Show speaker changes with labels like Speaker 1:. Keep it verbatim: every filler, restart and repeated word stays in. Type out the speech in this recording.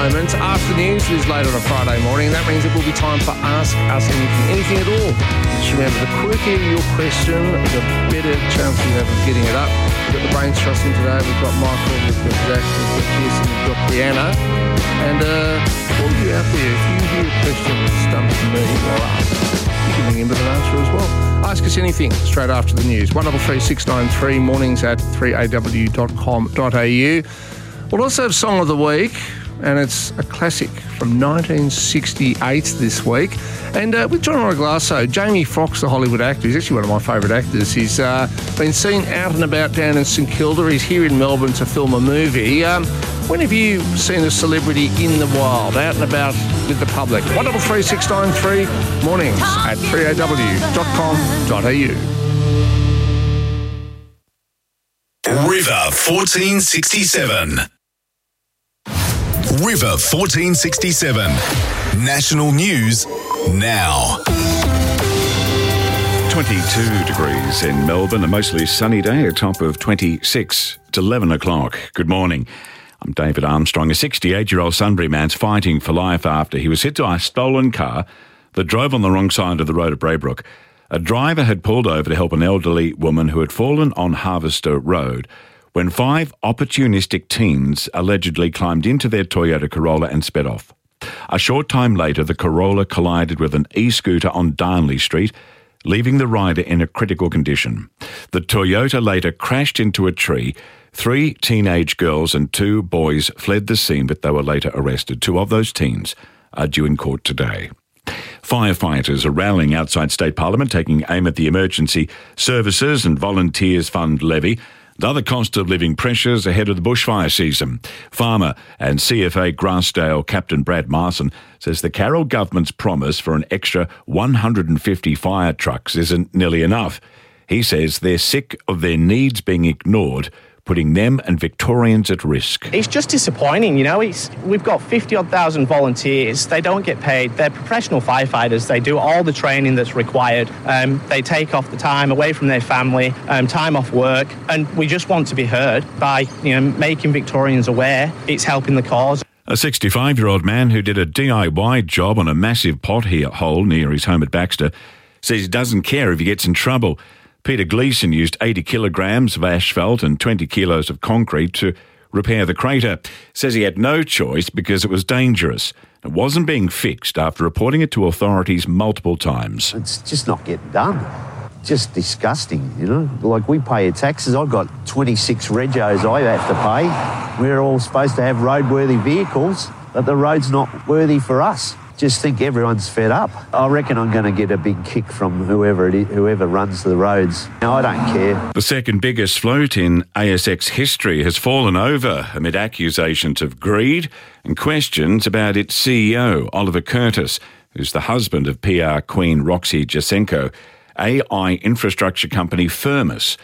Speaker 1: moment. After the news is late on a Friday morning. That means it will be time for Ask Us Anything, anything at all. Just remember, the quicker your question, the better chance you have of getting it up. We've got the Brains Trust in today. We've got Michael, we've got Zach, we've got Kirsten, we've got Brianna. And uh, all of you out there, if you hear a question that stumps me or us, you can ring in with an answer as well. Ask us anything straight after the news. one three three six nine three, mornings at three a w dot com dot a u. We'll also have Song of the Week, and it's a classic from nineteen sixty-eight this week. And uh, with John Roglasso, Jamie Foxx, the Hollywood actor, he's actually one of my favourite actors. He's uh, been seen out and about down in St Kilda. He's here in Melbourne to film a movie. Um, when have you seen a celebrity in the wild, out and about with the public? one three three six nine three, mornings at three a w dot com dot a u.
Speaker 2: River fourteen sixty-seven. River fourteen sixty-seven. National news now.
Speaker 3: twenty-two degrees in Melbourne, a mostly sunny day, a top of twenty-six. It's eleven o'clock. Good morning. I'm David Armstrong. A sixty-eight-year-old Sunbury man's fighting for life after he was hit by a stolen car that drove on the wrong side of the road at Braybrook. A driver had pulled over to help an elderly woman who had fallen on Harvester Road when five opportunistic teens allegedly climbed into their Toyota Corolla and sped off. A short time later, the Corolla collided with an e-scooter on Darnley Street, leaving the rider in a critical condition. The Toyota later crashed into a tree. Three teenage girls and two boys fled the scene, but they were later arrested. Two of those teens are due in court today. Firefighters are rallying outside State Parliament, taking aim at the Emergency Services and Volunteers Fund levy and other cost of living pressures ahead of the bushfire season. Farmer and C F A Grassdale Captain Brad Marson says the Carroll government's promise for an extra one hundred fifty fire trucks isn't nearly enough. He says they're sick of their needs being ignored, putting them and Victorians at risk.
Speaker 4: It's just disappointing, you know. It's, we've got fifty-odd thousand volunteers. They don't get paid. They're professional firefighters. They do all the training that's required. Um, they take off the time away from their family, um, time off work, and we just want to be heard by, you know, making Victorians aware it's helping the cause.
Speaker 3: A sixty-five-year-old man who did a D I Y job on a massive pothole near his home at Baxter says he doesn't care if he gets in trouble. Peter Gleeson used eighty kilograms of asphalt and twenty kilos of concrete to repair the crater. Says he had no choice because it was dangerous. It wasn't being fixed after reporting it to authorities multiple times.
Speaker 5: It's just not getting done. Just disgusting, you know. Like, we pay your taxes. I've got twenty-six regos I have to pay. We're all supposed to have roadworthy vehicles, but the road's not worthy for us. Just think everyone's fed up. I reckon I'm going to get a big kick from whoever it is, whoever runs the roads. No, I don't care.
Speaker 3: The second biggest float in A S X history has fallen over amid accusations of greed and questions about its C E O, Oliver Curtis, who's the husband of P R queen Roxy Jacenko. A I infrastructure company Firmus